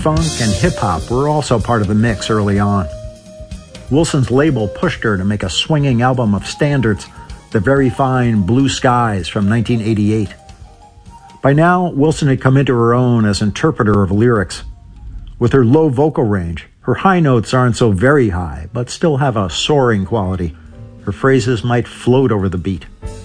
funk, and hip-hop were also part of the mix early on. Wilson's label pushed her to make a swinging album of standards, the very fine Blue Skies from 1988. By now, Wilson had come into her own as interpreter of lyrics. With her low vocal range, her high notes aren't so very high, but still have a soaring quality. Her phrases might float over the beat.